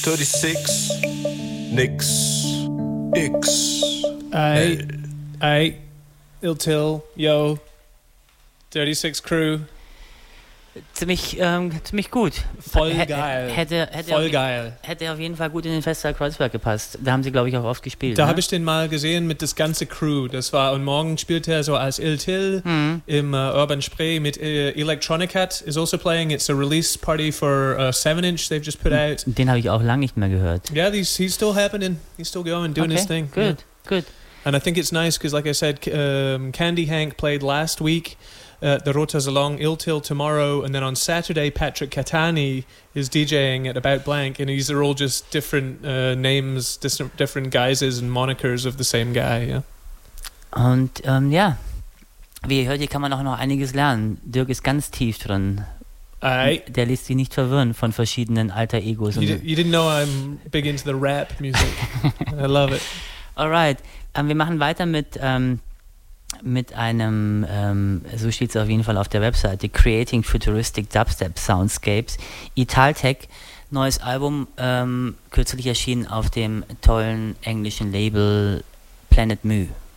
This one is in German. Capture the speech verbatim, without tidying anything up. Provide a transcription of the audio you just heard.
thirty-six, nix, X. Ey, ey, Ill Till, yo, thirty-six Crew. Ziemlich, ähm, ziemlich gut. Voll H- geil. Hätte, hätte, Voll auf, geil. hätte auf jeden Fall gut in den Festsaal Kreuzberg gepasst. Da haben sie, glaube ich, auch oft gespielt. Da ne? habe ich den mal gesehen mit das ganze Crew. Das war, und morgen spielt er so als Ill Till Mhm. im uh, Urban Spree mit uh, Electronic Hat is also playing. It's a release party for a seven inch they've just put out. Den habe ich auch lange nicht mehr gehört. Yeah, he's, he's still happening. He's still going, doing okay, his thing. Good, Yeah. good. And I think it's nice because, like I said, um, Candy Hank played last week at the Rota Salon, Ill Till tomorrow, and then on Saturday, Patrick Catani is DJing at About Blank, and these are all just different uh, names, different, different guises and monikers of the same guy, yeah. Und ähm, ja, wie ihr hört, hier kann man auch noch einiges lernen. Dirk ist ganz tief drin. Aye. Der lässt sich nicht verwirren von verschiedenen alter Egos. You, Und so. di- you didn't know I'm big into the rap music. I love it. Alright, ähm, wir machen weiter mit, ähm, mit einem, ähm, so steht es auf jeden Fall auf der Webseite, Creating Futuristic Dubstep Soundscapes. Italtech, neues Album, ähm, kürzlich erschienen auf dem tollen englischen Label Planet Mu.